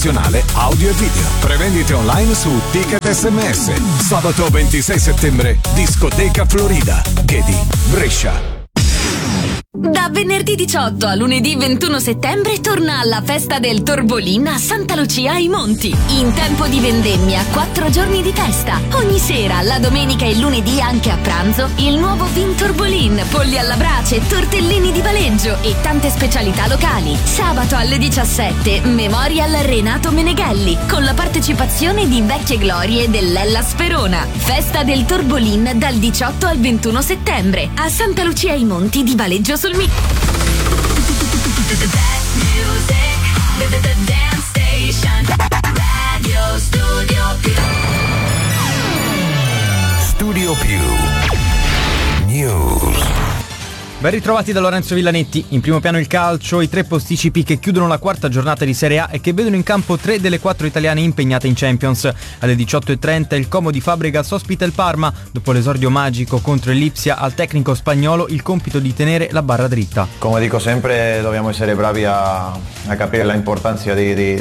audio e video. Prevendite online su Ticket SMS. Sabato 26 settembre, discoteca Florida, Ghedi, Brescia. Da venerdì 18 a lunedì 21 settembre torna la festa del Torbolin a Santa Lucia ai Monti. In tempo di vendemmia, 4 giorni di festa. Ogni sera, la domenica e il lunedì anche a pranzo, il nuovo vin Torbolin, polli alla brace, tortellini di Valeggio e tante specialità locali. Sabato alle 17, Memorial Renato Meneghelli, con la partecipazione di vecchie glorie dell'Hellas Verona. Festa del Torbolin dal 18 al 21 settembre a Santa Lucia ai Monti di Valeggio sul Mi. Studio Più News. Ben ritrovati da Lorenzo Villanetti. In primo piano il calcio, i 3 posticipi che chiudono la quarta giornata di Serie A e che vedono in campo 3 delle 4 italiane impegnate in Champions. Alle 18:30 il Como di Fabregas ospita il Parma. Dopo l'esordio magico contro il Lipsia, al tecnico spagnolo il compito di tenere la barra dritta. Come dico sempre, dobbiamo essere bravi a capire l'importanza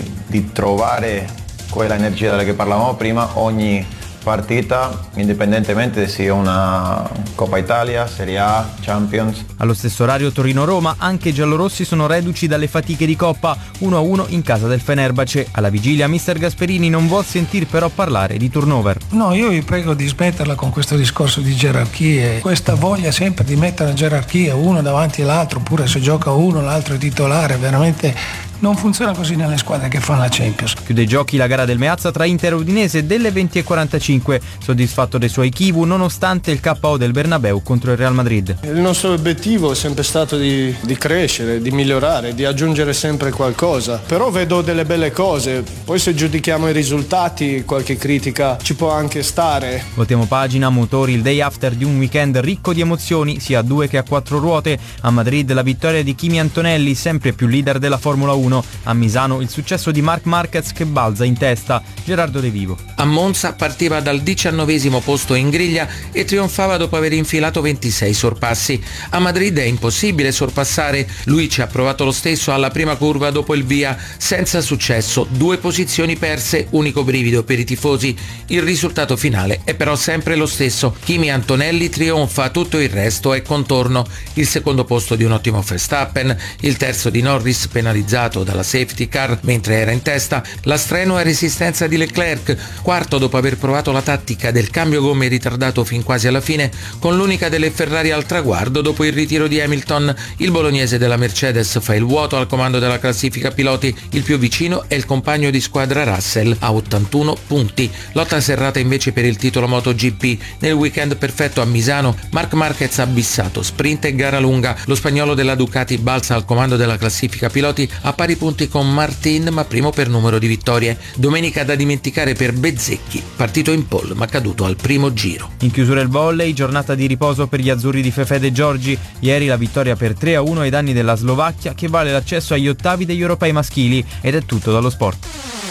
di trovare quella energia della che parlavamo prima ogni partita, indipendentemente se sia una Coppa Italia, Serie A, Champions. Allo stesso orario Torino-Roma, anche i giallorossi sono reduci dalle fatiche di Coppa, 1-1 in casa del Fenerbahce. Alla vigilia mister Gasperini non vuol sentir però parlare di turnover. No, io vi prego di smetterla con questo discorso di gerarchie, questa voglia sempre di mettere la gerarchia uno davanti all'altro, oppure se gioca uno l'altro è titolare, veramente non funziona così nelle squadre che fanno la Champions. Chiude i giochi la gara del Meazza tra Inter e Udinese delle 20:45, soddisfatto dei suoi Chivu nonostante il KO del Bernabeu contro il Real Madrid. Il nostro obiettivo è sempre stato di crescere, di migliorare, di aggiungere sempre qualcosa, però vedo delle belle cose, poi se giudichiamo i risultati qualche critica ci può anche stare. Voltiamo pagina, motori il day after di un weekend ricco di emozioni sia a 2 che a 4 ruote. A Madrid la vittoria di Kimi Antonelli, sempre più leader della Formula 1. A Misano il successo di Marc Marquez che balza in testa. Gerardo De Vivo. A Monza partiva dal 19° posto in griglia e trionfava dopo aver infilato 26 sorpassi. A Madrid è impossibile sorpassare, lui ci ha provato lo stesso alla prima curva dopo il via, senza successo, 2 posizioni perse, unico brivido per i tifosi. Il risultato finale è però sempre lo stesso, Kimi Antonelli trionfa, tutto il resto è contorno. Il secondo posto di un ottimo Verstappen, il terzo di Norris penalizzato dalla safety car mentre era in testa, la strenua resistenza di Leclerc, quarto dopo aver provato la tattica del cambio gomme ritardato fin quasi alla fine, con l'unica delle Ferrari al traguardo dopo il ritiro di Hamilton. Il bolognese della Mercedes fa il vuoto al comando della classifica piloti, il più vicino è il compagno di squadra Russell a 81 punti. Lotta serrata invece per il titolo MotoGP. Nel weekend perfetto a Misano, Marc Marquez ha bissato sprint e gara lunga, lo spagnolo della Ducati balza al comando della classifica piloti a pari punti con Martin, ma primo per numero di vittorie. Domenica da dimenticare per Bezzecchi, partito in pole ma caduto al primo giro. In chiusura il volley, giornata di riposo per gli azzurri di Fefè De Giorgi. Ieri la vittoria per 3-1 ai danni della Slovacchia che vale l'accesso agli ottavi degli europei maschili. Ed è tutto dallo sport.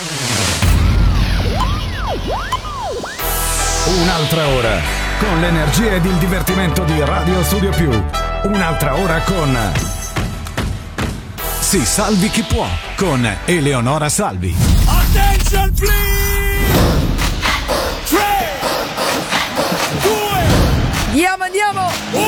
Un'altra ora con l'energia ed il divertimento di Radio Studio Più. Un'altra ora con Si salvi chi può con Eleonora Salvi. Attention please! 3, 2, Andiamo! 1!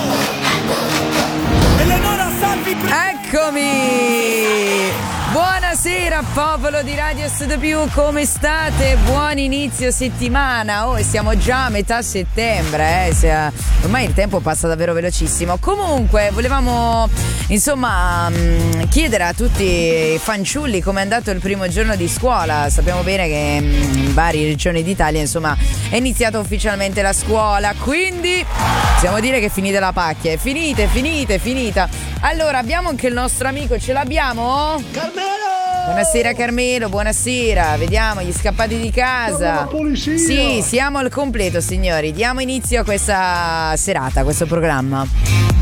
Eleonora Salvi! Eccomi! Buonasera popolo di Radio Studio Più, come state? Buon inizio settimana, e siamo già a metà settembre, ormai il tempo passa davvero velocissimo. Comunque volevamo chiedere a tutti i fanciulli come è andato il primo giorno di scuola. Sappiamo bene che in varie regioni d'Italia è iniziata ufficialmente la scuola, quindi possiamo dire che è finita la pacchia, è finita. Allora abbiamo anche il nostro amico, ce l'abbiamo? Carmelo! Buonasera Carmelo, buonasera, vediamo gli scappati di casa. Sì, siamo al completo signori, diamo inizio a questa serata, a questo programma.